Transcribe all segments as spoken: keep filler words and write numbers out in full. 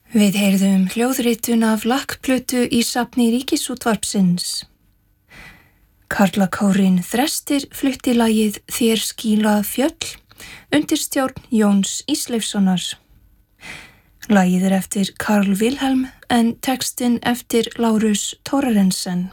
Við heyrðum hljóðritun af lakkplötu í safni Ríkisútvarpsins. Karlakórinn Þrestir flutti lagið Þér skíla fjöll undir stjórn Jóns Ísleifssonar. Lagið er eftir Carl Wilhelm en textinn eftir Lárus Thorarensen.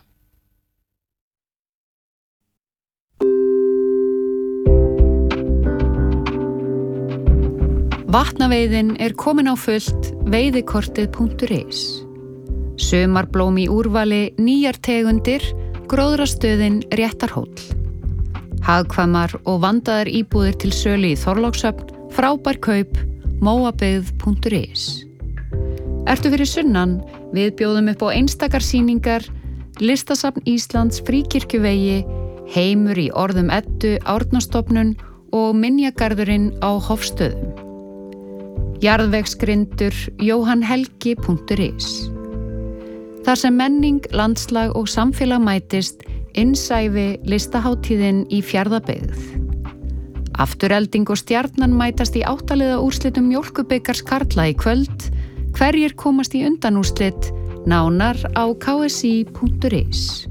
Vatnaveiðin er komin á fullt veiðikortið punktur is. Sumarblóm í úrvali, nýjar tegundir, gróðrastöðin Réttarhóll. Hagkvæmar og vandaðar íbúðir til sölu í Þorlákshöfn, frábær kaup, móabyggð punktur is. Ertu fyrir sunnan? Við bjóðum upp á einstakar sýningar, Listasafn Íslands, Fríkirkjuvegi, Heimur í orðum Eddu, Árnastofnun og Minjagarðurinn á Hofstöðum. Jarðvegsgrindur jóhann helgi punktur is. Þar sem menning, landslag og samfélag mætist, innsæfi listahátíðin í Fjarðabyggð. Afturelding og Stjarnan mætast í áttaliða úrslitum Mjólkubikars karla í kvöld. Hverjir komast í undanúrslit? Nánar á k s i punktur is.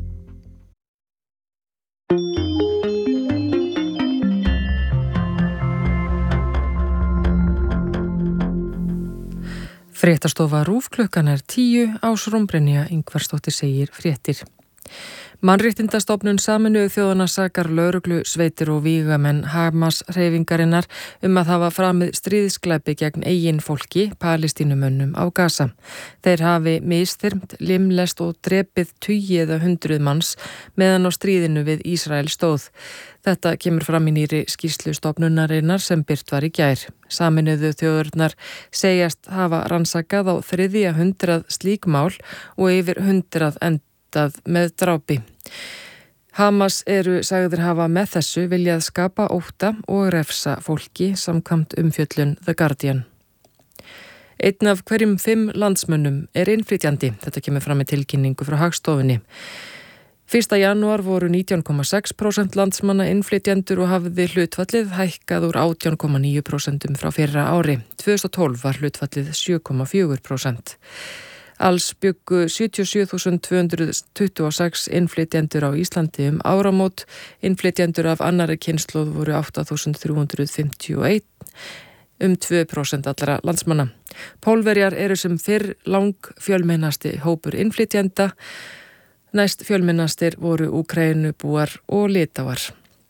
Fréttastofa RÚV klukkan er tíu, Ásrún Brynja Ingvarsdóttir segir fréttir. Mannréttindastofnun Sameinuðu þjóðanna sakar lögreglu, sveitir og vígamenn Hamas-hreyfingarinnar um að hafa framið stríðsglæpi gegn eigin fólki, Palestínumönnum á Gaza. Þeir hafi misþyrmt, limlest og drepið tugi eða hundruð manns meðan á stríðinu við Ísrael stóð. Þetta kemur fram í nýri skýrslu stofnunarinnar sem birt var í gær. Sameinuðu þjóðurnar segjast hafa rannsakað á þriðja hundrað slík mál og yfir hundrað endað með drápi. Hamas eru sagðir hafa með þessu viljað skapa ótta og refsa fólki samkvæmt umfjöllun The Guardian. Einn af hverjum fimm landsmönnum er innflytjandi. Þetta kemur fram í tilkynningu frá Hagstofunni. fyrsta janúar voru nítján komma sex prósent landsmanna innflytjendur og hafði hlutfallið hækkað úr átján komma níu prósent frá fyrra ári. tvö þúsund og tólf var hlutfallið sjö komma fjögur prósent. Alls bjuggu sjötíu og sjö þúsund tvö hundruð tuttugu og sex innflytjendur á Íslandi um áramót. Innflytjendur af annarri kynslóð voru átta þúsund þrjú hundruð fimmtíu og eitt, um tvö prósent allra landsmanna. Pólverjar eru sem fyrr lang fjölmennasti hópur innflytjenda. Næst fjölmennastir voru Úkraínubúar og Litáar.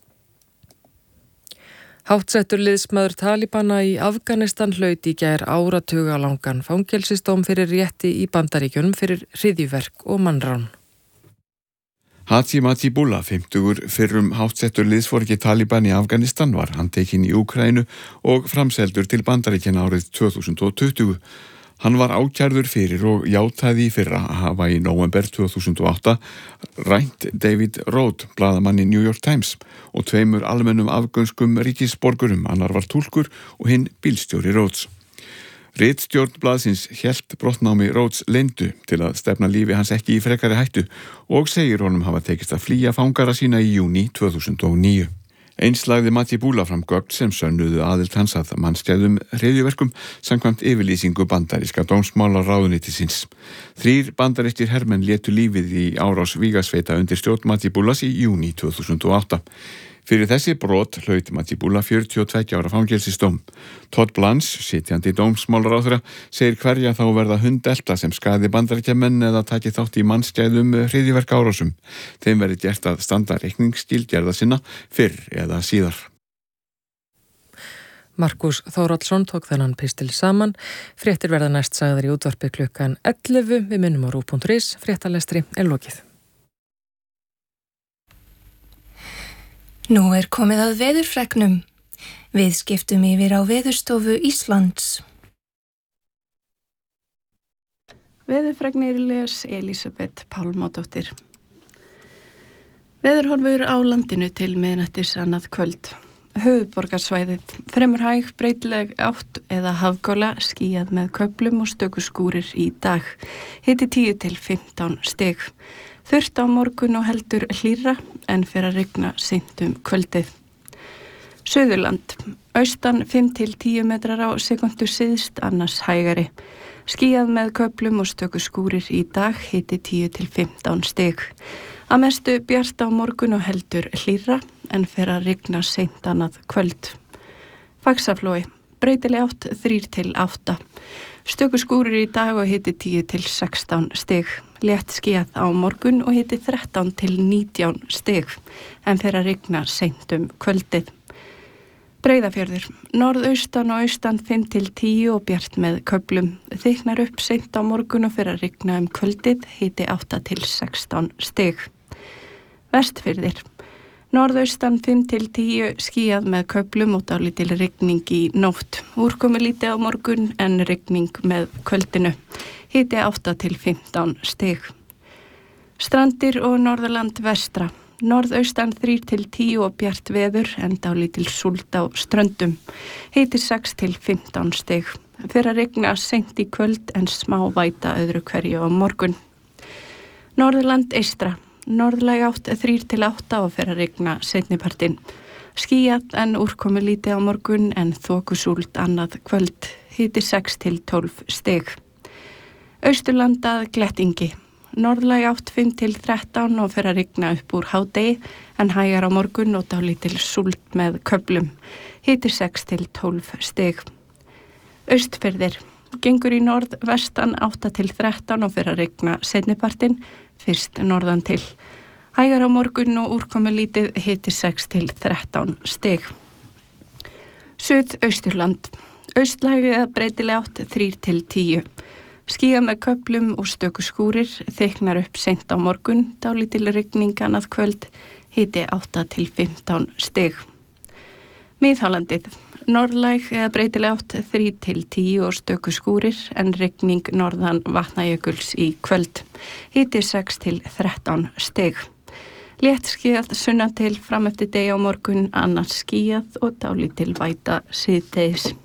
Háttsettur liðsmaður Talibana í Afganistan hlaut í gær áratuga langan fangelsisdóm fyrir rétti í Bandaríkjunum fyrir hryðjuverk og mannrán. Hati Matibullah, fimmtugur fyrrum háttsettur liðsforingi Taliban í Afganistan, var handtekinn í Úkraínu og framseldur til Bandaríkjanna árið tvö þúsund og tuttugu. Hann var ákærður fyrir og játaði í fyrra að hafa í nóvember tvö þúsund og átta rænt David Rohde, blaðamanni New York Times, og tveimur almennum afgönskum ríkisborgurum, annar var túlkur og hinn bílstjóri Rohdes. Ritstjórn blaðsins hélt brottnámi Rohdes leyndu til að stefna lífi hans ekki í frekari hættu og segir honum hafa tekist að flýja fangara sína í júní tvö þúsund og níu. Eins lagði Matibullah fram gögn sem sönnuðu aðild hans að mannskæðum hryðjuverkum samkvæmt yfirlýsingu bandaríska dómsmálaráðuneytisins. Þrír bandarískir hermenn létu lífið í árás vígasveita undir stjórn Matibullahs í júní tvö þúsund og átta. Fyrir þessi brot hlaut Matibullah fjörutíu og tveggja ára fangelsisdóm. Todd Blanche, sitjandi dómsmálaráðherra, segir hverja þá verða hundelta sem skaði bandaríkjamenn eða taki þátt í mannskæðum hryðjuverka árásum. Þeim verði gert að standa reikningsskil gerða sinna fyrr eða síðar. Markus Þórhallsson tók þennan pistil saman. Fréttir verða næst sagðar í útvarpi klukkan ellefu. Við minnum á rúv punktur is. Fréttalestri er lokið. Nú er komið að veðurfregnum. Við skiptum yfir á Veðurstofu Íslands. Veðurfregnir les Elísabet Pálmadóttir. Veðurhorfur á landinu til miðnættis annað kvöld. Höfuðborgarsvæðið fremur hæg breytileg átt eða hafgóla, skýjað með köflum og stöku skúrir í dag. Hiti tíu til fimmtán stig. Þurrt á morgun og heldur hlýrra en fer að rigna seint um kvöldið. Suðurland, austan fimm til tíu metrar á sekundu syðst, annars hægari. Skýjað með köflum og stöku skúrir í dag, hiti tíu til fimmtán stig. Að mestu bjart á morgun og heldur hlýrra en fer að rigna seint annað kvöld. Faxaflói, breytileg átt þrír til átta. Stöku skúrir í dag og hiti tíu til sextán stig. Létt skýjað á morgun og hiti þrettán til nítján stig en fer að rigna seint um kvöldið. Breiðafjörður, norðaustan og austan fimm til tíu og bjart með köflum. Þyknar upp seint á morgun og fer að rigna um kvöldið, hiti átta til sextán stig. Vestfirðir, norðaustan fimm til tíu, skýjað með köflum og dálítil rigning í nótt. Úrkomi lítið á morgun en rigning með kvöldinu, hiti átta til fimmtán stig. Strandir og Norðurland vestra. Norðaustan þrír til tíu og bjart veður en dálítil súld á ströndum. Hiti sex til fimmtán stig. Fer að rigna seint í kvöld en smá væta öðru hverju á morgun. Norðurland eystra. Norðlæg átt þrír til átta og fer að rigna seinnipartinn. Skýjað en úrkomi lítið á morgun en þokusúld annað kvöld. Hiti sex til tólf stig. Austurland að Glettingi. Norðlæg átt fimm til þrettán og fer að rigna upp úr hádegi en hægar á morgun og dálítil súld með köflum. Hiti sex til tólf stig. Austfirðir. Gengur í norðvestan átta til þrettán og fer að rigna seinnipartinn, fyrst norðan til. Hægar á morgun og úrkomi lítið, hiti sex til þrettán stig. Suðausturland. Austlæg eða breytileg átt þrír til tíu. Skýjað með köflum og stöku skúrir, þyknar upp seint á morgun, dálítil rigning annað kvöld, hiti átta til fimmtán stig. Miðhállandið, norðlæg eða breytileg átt þrír til tíu og stöku skúrir en rigning norðan Vatnajökuls í kvöld, hiti sex til þrettán stig. Létt skýjað sunnan til fram eftir degi á morgun, annars skýjað og dálítil væta síðdegis.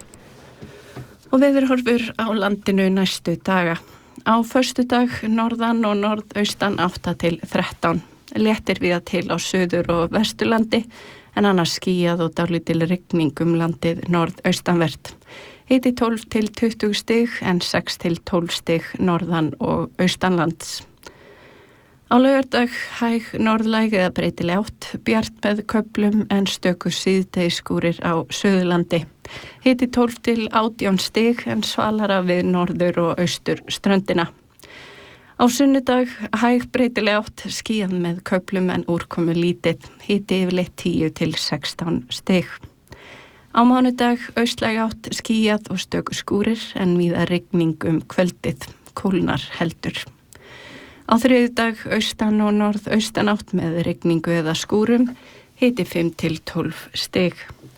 Og veðurhorfur á landinu næstu daga. Á föstudag norðan og norðaustan átta til þrettán. Léttir víða til á suður og vesturlandi en annars skýjað og dálítil rigning um landið norðaustanvert. Hiti tólf til tuttugu stig en sex til tólf stig norðan og austanlands. Á laugardag hæg norðlæg eða breytileg átt, bjart með köflum en stöku síðdegisskúrir á Suðurlandi. Hiti tólf til átján stig en svalara við norður og austur ströndina. Á sunnudag hæg breytileg átt, skýjað með köflum en úrkomi lítið. Hiti yfirleitt tíu til sextán stig. Á mánudag austlæg átt, skýjað og stöku skúrir en víða rigning um kvöldið, kólnar heldur. Á þriðjudag austan og norðaustan átt með rigningu eða skúrum, hiti fimm til tólf stig.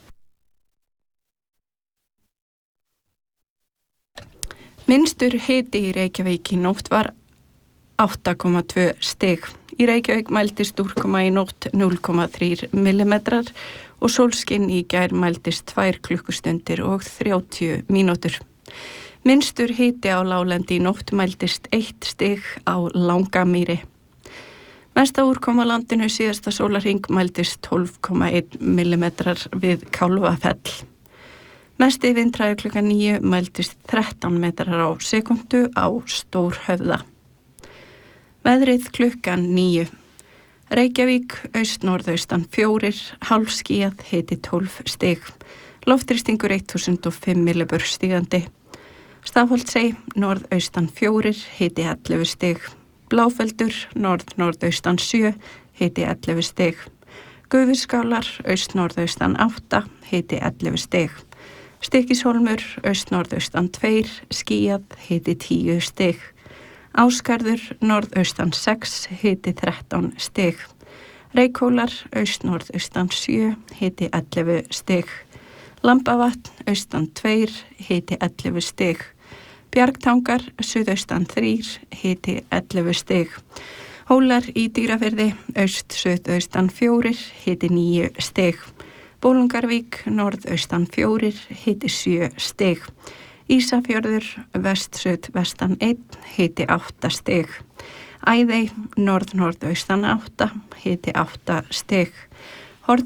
Minnstur hiti í Reykjavík í nótt var átta komma tvö stig. Í Reykjavík mældist úrkoma í nótt núll komma þrír millimetrar og sólskinn í gær mældist tvær klukkustundir og þrjátíu mínútur. Minnstur hiti á láglendi í nótt mældist eitt stig á Langamýri. Mesta úrkoma á landinu síðasta sólarhring mældist tólf komma einn millimetrar við Kálfafell. Mesti vindhraði klukkan níu mældist þrettán metrar á sekundu á Stórhöfða. Veðrið klukkan níu. Reykjavík, aust-norðaustan fjórir, hálfskýjað, hiti tólf stig. Loftþrýstingur þúsund og fimm millibör stigandi. Stafholtsey, norðaustan fjórir, hiti ellefu stig. Bláfeldur, norð-norðaustan sjö, hiti ellefu stig. Gufuskálar, aust-norðaustan átta, hiti ellefu stig. Stykkishólmur, aust-norðaustan tveir, skýjað, hiti tíu stig. Áskarður, norðaustan sex, hiti þrettán stig. Reykhólar, aust-norðaustan sjö, hiti ellefu stig. Lambavatn, austan tveir, hiti ellefu stig. Bjargtangar, suðaustan þrír, hiti ellefu stig. Hólar í Dýrafirði, aust-suðaustan fjórir, hiti níu stig. Bólungarvík, norðaustan fjórir, hiti sjö stig. Ísafjörður, vest-suðvestan einn, hiti átta stig. Æðey, norð-norðaustan átta, hiti átta stig.